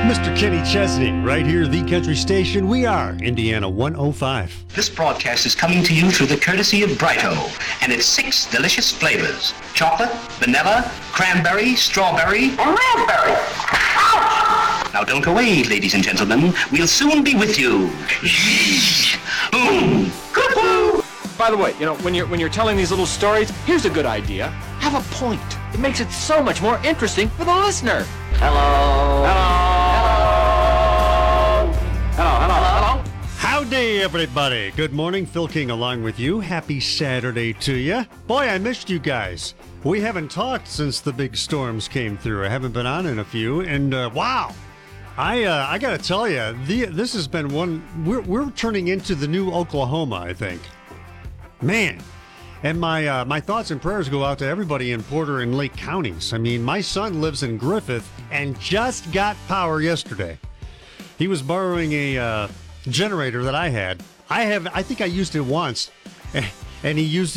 Mr. Kenny Chesney, right here, the country station. We are Indiana 105. This broadcast is coming to you through the courtesy of Brighto, and its 6 delicious flavors: chocolate, vanilla, cranberry, strawberry, and raspberry. Ouch! Now don't away, ladies and gentlemen. We'll soon be with you. Cuckoo! By the way, when you're telling these little stories, here's a good idea. Have a point. It makes it so much more interesting for the listener. Hello. Howdy, everybody. Good morning. Phil King along with you. Happy Saturday to you. Boy, I missed you guys. We haven't talked since the big storms came through. I haven't been on in a few, and wow. I got to tell you, this has been one. We're turning into the new Oklahoma, I think. Man. And my thoughts and prayers go out to everybody in Porter and Lake counties. I mean, my son lives in Griffith and just got power yesterday. He was borrowing a generator that I had. I think I used it once, and he used it